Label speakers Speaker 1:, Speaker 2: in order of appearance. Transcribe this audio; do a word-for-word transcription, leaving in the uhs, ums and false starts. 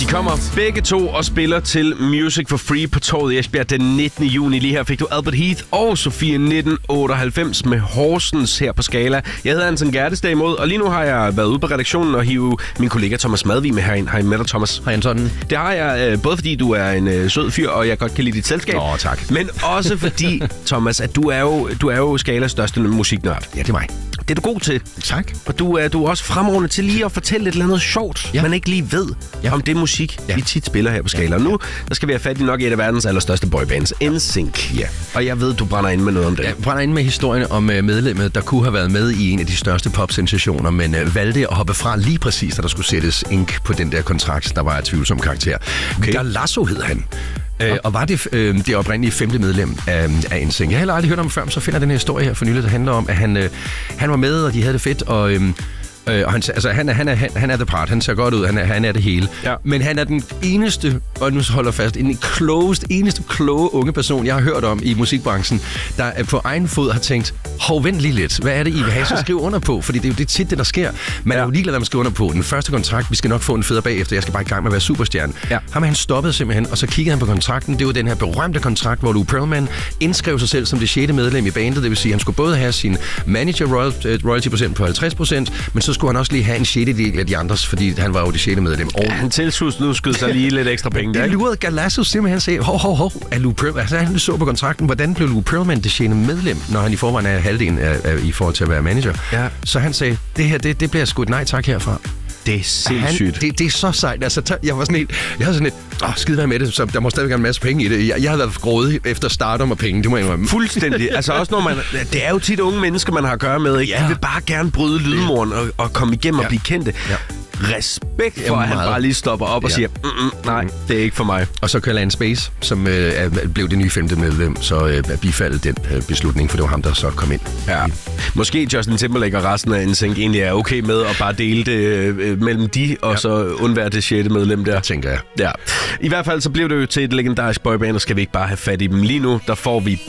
Speaker 1: kommer begge to og spiller til Music for Free på Torvet i Esbjerg den nittende juni. Lige her fik du Albert Heath og Sofie nitten otteoghalvfems med Horsens her på Scala. Jeg hedder Anton Gerdes derimod, og lige nu har jeg været ude på redaktionen og hive min kollega Thomas Madvig med herind. Hej med dig, Thomas.
Speaker 2: Hej Anton.
Speaker 1: Det har jeg øh, både fordi du er en øh, sød fyr, og jeg godt kan lide dit selskab.
Speaker 2: Åh, tak.
Speaker 1: Men også fordi, Thomas, at du er jo, du er jo Scalas største musiknørd.
Speaker 2: Ja, det er mig.
Speaker 1: Det er du god til.
Speaker 2: Tak.
Speaker 1: Og du er, du er også fremragende til lige at fortælle et eller andet sjovt, ja. man ikke lige ved
Speaker 2: ja.
Speaker 1: om det musik, ja. vi tit spiller her på Scala.
Speaker 2: Ja.
Speaker 1: Og nu der skal vi have fat i nok et af verdens allerstørste boybands, N Sync.
Speaker 2: Ja.
Speaker 1: Og jeg ved, du brænder ind med noget om det.
Speaker 2: Jeg brænder ind med historien om medlemmet, der kunne have været med i en af de største popsensationer, men uh, valgte at hoppe fra lige præcis, da der skulle sættes ink på den der kontrakt, der var et tvivlsom karakter. Okay. Galasso hed han. Ja. Øh, og var det øh, det oprindelige femte medlem af, af N Sync. Jeg har heller aldrig hørt om før, så finder den her historie her for nylig, der handler om, at han, øh, han var med, og de havde det fedt, og... Øh, Øh, og han, altså, han, er, han, er, han, han er the part, han ser godt ud, han er, han er det hele. Ja. Men han er den eneste, og nu holder fast, en klogest, eneste kloge unge person, jeg har hørt om i musikbranchen, der på egen fod har tænkt, hov, vent lige lidt, hvad er det, I vil have, så skrive under på? Fordi det er jo det tit, det der sker. Man ja. er jo ligeglad, at man skriver under på. Den første kontrakt, vi skal nok få en feder bagefter, jeg skal bare i gang med at være superstjerne. Ja. Ham han stoppede simpelthen, og så kiggede han på kontrakten. Det var den her berømte kontrakt, hvor Lou Pearlman indskrev sig selv som det sjette medlem i bandet. Det vil sige, at han skulle både have sin manager royalty procent på halvtreds procent, men så skulle han også lige have en sjette del af de andres, fordi han var jo det sjette medlem.
Speaker 1: Og ja, han tilskuds nu skød sig lige lidt ekstra penge der.
Speaker 2: Det lurede Galasso simpelthen sagde, hov, hov, hov, er Lou Pearlman, altså han så på kontrakten, hvordan blev Lou Pearlman det sjette medlem, når han i forvejen er halvdelen af, af, i forhold til at være manager. Ja. Så han sagde, det her, det, det bliver sgu et nej tak herfra.
Speaker 1: Det er sindssygt.
Speaker 2: Han, det, det er så sejt. Altså, jeg var sådan helt, jeg havde sådan lidt, åh, skide være med det, så der må stadigvæk en masse penge i det. Jeg, jeg havde været grådig efter stardom og penge, det må jeg indrømme.
Speaker 1: Fuldstændig. Altså også når man, det er jo tit unge mennesker, man har at gøre med, ikke? Ja. De vil bare gerne bryde lydmuren og, og komme igennem ja. og blive kendte. Ja. Respekt for, at han bare lige stopper op og ja. siger, mm-mm, nej, det er ikke for mig.
Speaker 2: Og så kører Alan Space, som øh, blev det nye femte medlem, så øh, bifaldet den øh, beslutning, for det var ham, der så kom ind.
Speaker 1: Ja. Måske Justin Timberlake og resten af N Sync egentlig er okay med at bare dele det øh, mellem de, og ja. så undvære det sjette medlem der.
Speaker 2: Det tænker jeg.
Speaker 1: Ja. I hvert fald så blev det jo til et legendarisk boyband, og skal vi ikke bare have fat i dem lige nu. Der får vi